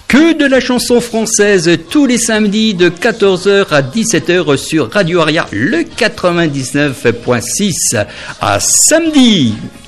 Que de la chanson française tous les samedis de 14h à 17h sur Radio Aria, le 99.6. À samedi!